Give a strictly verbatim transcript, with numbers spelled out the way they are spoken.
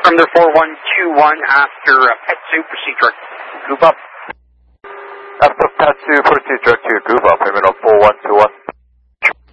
Thunder four one two one after uh, Petsu, proceed direct to Goob Up. After Petsu, proceed direct to Goob Up, Terminal